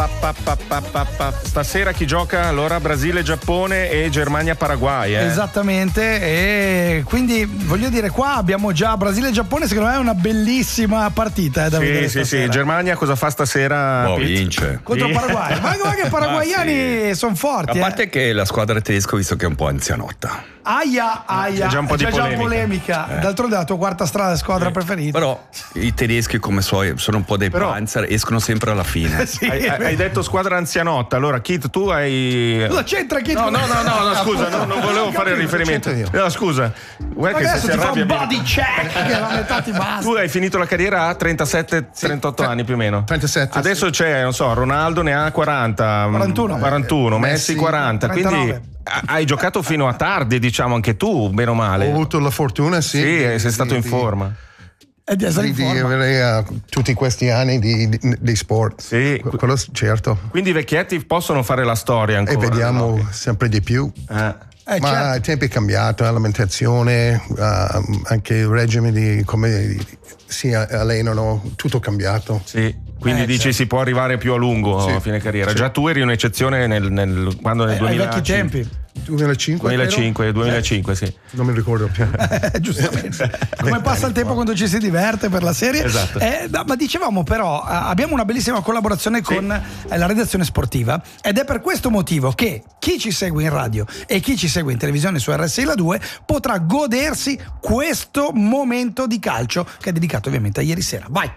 Stasera chi gioca? Allora Brasile, Giappone e Germania, Paraguay. Esattamente, e quindi voglio dire, qua abbiamo già Brasile e Giappone, secondo me è una bellissima partita da vedere stasera. Sì. Germania cosa fa stasera? Vince contro Paraguay. Ma guarda che i paraguayani sono forti. A parte che la squadra tedesca ho visto che è un po' anzianotta. Aia, c'è già un po' di polemica. D'altronde la tua quarta strada squadra preferita. Però i tedeschi, come sono un po' dei panzer, escono sempre alla fine. Sì. Hai detto squadra anzianotta, allora Kit, tu hai. Cosa c'entra Kit? No, scusa, non volevo fare riferimento. No, scusa. Guarda che adesso se ti fa un arrabbia body check che la metà ti basta. Tu hai finito la carriera a 37-38 anni più o meno. 37. Adesso c'è, non so, Ronaldo ne ha 40. 41, Messi 40. 39. Quindi hai giocato fino a tardi, diciamo, anche tu, bene o male. Ho avuto la fortuna, Sì, sei stato in forma. Di avere tutti questi anni di sport. Sì. Quello certo. Quindi i vecchietti possono fare la storia ancora. E vediamo sempre di più. Ma certo. il tempo è cambiato, l'alimentazione, anche il regime di come si allenano, tutto cambiato. Sì. Quindi dici certo. si può arrivare più a lungo a fine carriera. Già tu eri un'eccezione quando nel 2000. Ai vecchi tempi. 2005, sì. Non mi ricordo più. Giustamente. Come passa il tempo quando ci si diverte per la serie. Esatto. Ma dicevamo però, abbiamo una bellissima collaborazione con la redazione sportiva, ed è per questo motivo che chi ci segue in radio e chi ci segue in televisione su RSI La 2 potrà godersi questo momento di calcio che è dedicato ovviamente a ieri sera. Vai!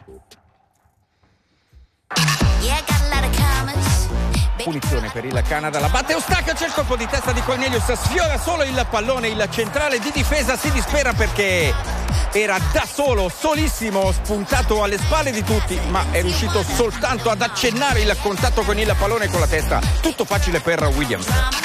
Punizione per il Canada, la batte Eustachio, c'è il colpo di testa di Cornelius, sfiora solo il pallone, il centrale di difesa si dispera perché era da solo, solissimo, spuntato alle spalle di tutti, ma è riuscito soltanto ad accennare il contatto con il pallone con la testa, tutto facile per Williams.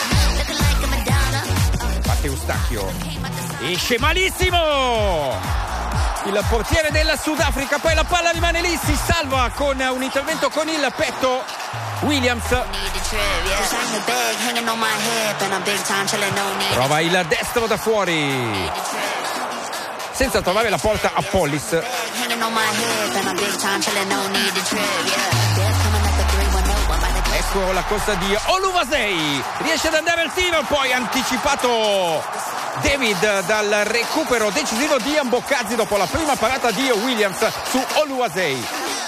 Batte Eustachio, esce malissimo! Il portiere del Sudafrica, poi la palla rimane lì, si salva con un intervento con il petto Williams. Prova il destro da fuori senza trovare la porta a Pollis. Ecco la corsa di Oluwasei, riesce ad andare al tiro, poi anticipato David dal recupero decisivo di Ambocazzi dopo la prima parata di Williams su Oluwasei.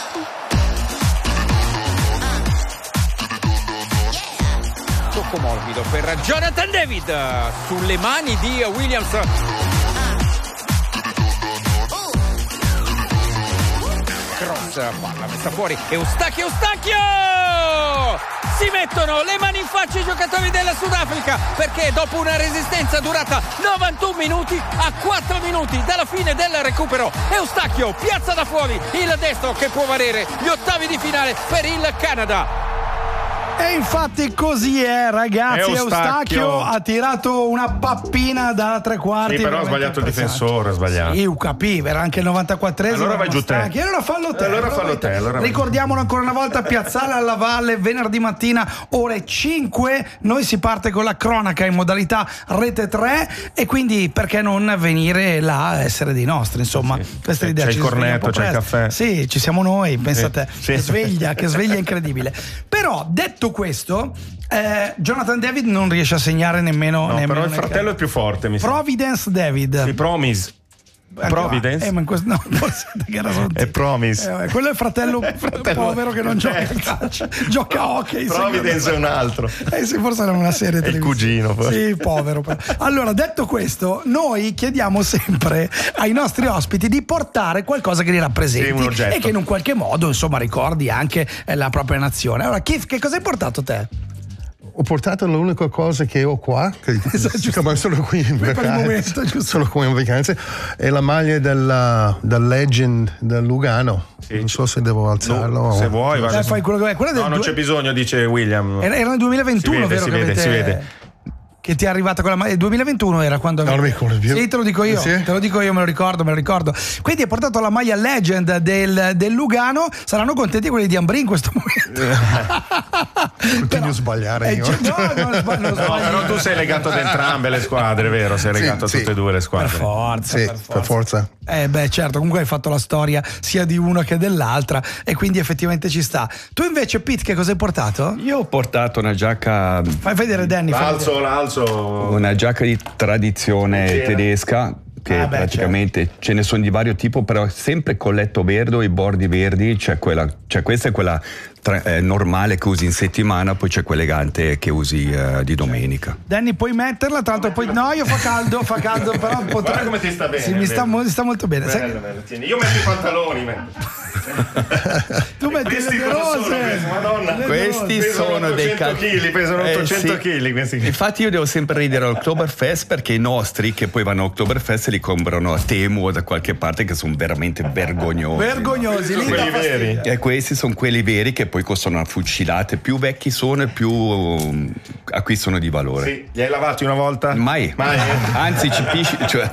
Tocco morbido per Jonathan David sulle mani di Williams. Cross, palla messa fuori, Eustachio! Si mettono le mani in faccia i giocatori della Sudafrica, perché dopo una resistenza durata 91 minuti, a 4 minuti dalla fine del recupero, Eustachio piazza da fuori il destro che può valere gli ottavi di finale per il Canada. E infatti così è, ragazzi. Eustachio ha tirato una pappina da tre quarti. Sì, però ha sbagliato il difensore, ha sbagliato. Sì, era anche il 94esimo. Allora vai giù te. Allora fallo te. Ricordiamolo ancora una volta, Piazzale alla Valle, venerdì mattina ore 5. Noi si parte con la cronaca in modalità Rete 3 e quindi perché non venire là a essere dei nostri, insomma. Sì. Questa è l'idea. C'è il cornetto, c'è il caffè. Sì, ci siamo noi, pensate. Sì. Che sveglia incredibile. Però detto questo, Jonathan David non riesce a segnare nemmeno però il fratello è più forte, mi sembra. Providence David. Sì, Promise. Providence? Ma in questo, no, che era è Promise. Quello è il fratello povero che non gioca a calcio, gioca a hockey. Providence è un altro. Sì, forse era una serie televisiva. Il cugino. Sì, povero. Allora, detto questo, noi chiediamo sempre ai nostri ospiti di portare qualcosa che li rappresenti e che in un qualche modo, insomma, ricordi anche la propria nazione. Allora, Keith, che cosa hai portato te? Ho portato l'unica cosa che ho qua, ma sono qui in vacanza, è la maglia del Legend del Lugano. Sì. Non so se devo alzarlo. Se vuoi, fai quello che vuoi. Non c'è bisogno, dice William. Era nel 2021, si vede. Che ti è arrivata con la maglia. Il 2021 era quando. Non mi ricordo più. Sì, te lo dico io. Sì? Te lo dico io, me lo ricordo. Quindi hai portato la maglia Legend del Lugano. Saranno contenti quelli di Ambri in questo momento. voglio sbagliare io. Non però tu sei legato ad entrambe le squadre, vero? Sei legato a tutte e due le squadre. Per forza. Certo, comunque hai fatto la storia sia di una che dell'altra e quindi effettivamente ci sta. Tu invece, Pete, che cosa hai portato? Io ho portato una giacca. Fai vedere, Danny. L'alzo. Una giacca di tradizione tedesca. Che praticamente ce ne sono di vario tipo, però sempre colletto verde, i bordi verdi, c'è questa è quella normale che usi in settimana, poi c'è quella elegante che usi di domenica. Danny, puoi metterla, tra l'altro poi no, io fa caldo, però potrei. Guarda come ti sta bene. Sì, mi sta molto bene. Bello. Tieni. Io metto i pantaloni. Tu metti le rose. Madonna. Questi sono dei chili, pesano 800 kg. Infatti io devo sempre ridere all'Oktoberfest, perché i nostri che poi vanno all'Oktoberfest li comprano a Temu o da qualche parte, che sono veramente vergognosi. Quelli veri. E questi sono quelli veri che poi costano una fucilata. Più vecchi sono e più acquistano di valore. Sì, li hai lavati una volta? Mai. Anzi, ci pisci. Cioè...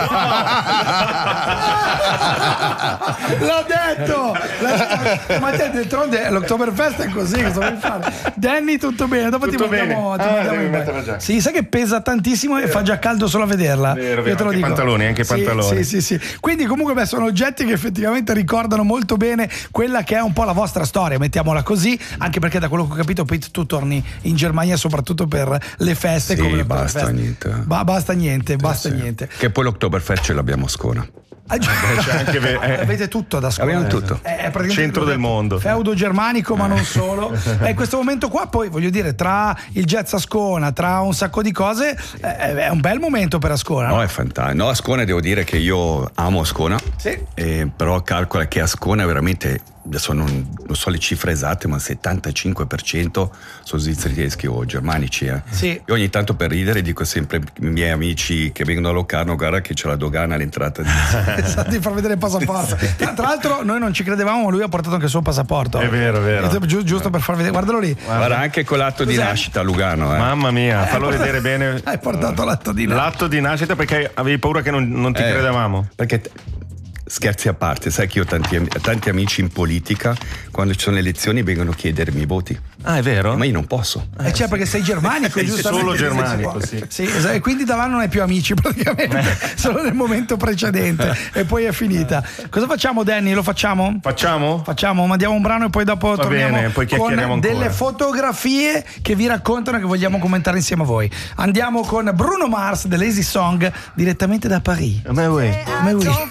L'ho detto! Ma te d'altronde l'Oktoberfest è così, cosa vuoi fare? Danny, tutto bene, dopo tutto ti mandiamo devi metterla già. Sì, sai che pesa tantissimo e fa già caldo solo a vederla. Vero, io te lo dico. Anche pantaloni. Sì. Quindi comunque sono oggetti che effettivamente ricordano molto bene quella che è un po' la vostra storia, mettiamola così, anche perché da quello che ho capito Pete, tu torni in Germania soprattutto per le feste, come basta niente. Basta niente. Che poi l'Oktoberfest ce l'abbiamo a Scona. Avete tutto da scuola. Abbiamo tutto. È centro del mondo. Feudo germanico, ma non solo. In questo momento qua, poi voglio dire, tra il jazz Ascona, tra un sacco di cose, è un bel momento per Ascona. No, è fantastico. No, Ascona devo dire che io amo Ascona. Sì. Però calcola che Ascona veramente, adesso non so le cifre esatte, ma il 75% sono svizzeri tedeschi o germanici. Sì. Io ogni tanto per ridere dico sempre ai miei amici che vengono a Locarno: guarda che c'è la dogana all'entrata di far vedere il passaporto. Tra l'altro noi non ci credevamo, ma lui ha portato anche il suo passaporto. È vero. Giusto per far vedere, guardalo lì. Guarda, anche con l'atto di nascita a Lugano. Mamma mia, fallo vedere bene. Hai portato l'atto di nascita perché avevi paura che non ti credevamo. Perché scherzi a parte, sai che io ho tanti amici in politica, quando ci sono le elezioni vengono a chiedermi i voti. Ah, è vero? Ma io non posso. Cioè, perché sei germanico, giustamente. Solo germanico, sì. E quindi da là non hai più amici praticamente, solo nel momento precedente e poi è finita. Cosa facciamo, Danny? Lo facciamo? Facciamo, mandiamo un brano e poi dopo torniamo bene, poi con delle fotografie che vi raccontano, che vogliamo commentare insieme a voi. Andiamo con Bruno Mars dell'Easy Song direttamente da Paris. Mais oui.